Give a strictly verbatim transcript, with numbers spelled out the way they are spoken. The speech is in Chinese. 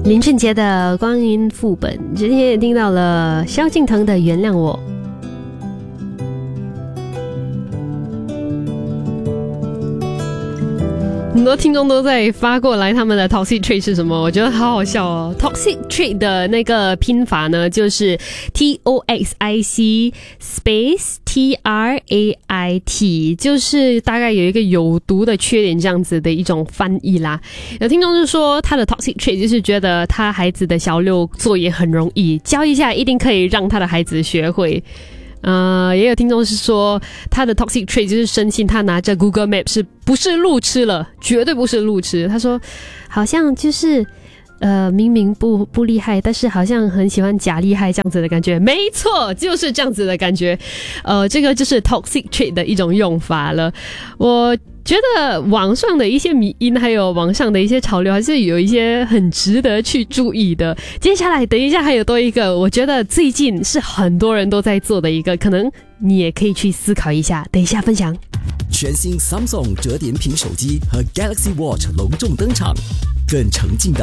林俊杰的《光阴副本》，之前也听到了萧敬腾的《原谅我》。很多听众都在发过来他们的 toxic trait 是什么，我觉得好好笑哦。toxic trait 的那个拼法呢，就是 T O X I C space T R A I T， 就是大概有一个有毒的缺点这样子的一种翻译啦。有听众就说他的 toxic trait 就是觉得他孩子的小六作业很容易，教一下一定可以让他的孩子学会。呃，也有听众是说他的 toxic trait 就是深信他拿着 Google Map 是不是路痴了，绝对不是路痴。他说好像就是呃明明不不厉害，但是好像很喜欢假厉害这样子的感觉。没错，就是这样子的感觉。呃，这个就是 toxic trait 的一种用法了。我觉得网上的一些迷因还有网上的一些潮流还是有一些很值得去注意的。接下来等一下还有多一个，我觉得最近是很多人都在做的一个，可能你也可以去思考一下，等一下分享。 全新 Samsung 折叠屏手机和 Galaxy Watch 隆重登场，更沉浸的